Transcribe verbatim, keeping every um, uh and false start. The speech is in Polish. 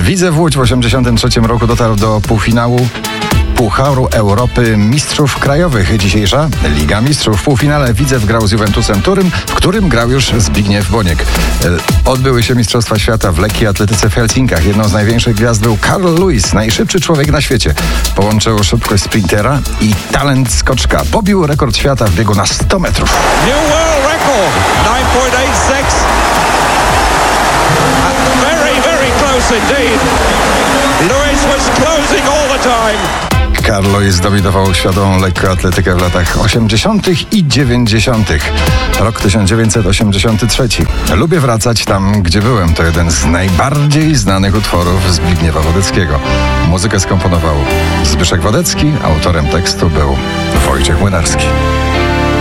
Widzew Łódź w osiemdziesiątym trzecim roku dotarł do półfinału Pucharu Europy Mistrzów Krajowych. Dzisiejsza Liga Mistrzów. W półfinale Widzew grał z Juventusem Turyn, w którym grał już Zbigniew Boniek. Odbyły się Mistrzostwa Świata w lekkiej atletyce w Helsinkach. Jedną z największych gwiazd był Carl Lewis, najszybszy człowiek na świecie. Połączył szybkość sprintera i talent skoczka. Pobił rekord świata w biegu na sto metrów. New world record, nine point eight six. Very, very close indeed. Lewis was closing all the time. Carl Lewis dominował światową lekkoatletykę w latach osiemdziesiątych i dziewięćdziesiątych. Rok tysiąc dziewięćset osiemdziesiąty trzeci. Lubię wracać tam, gdzie byłem. To jeden z najbardziej znanych utworów Zbigniewa Wodeckiego. Muzykę skomponował Zbyszek Wodecki, autorem tekstu był Wojciech Młynarski.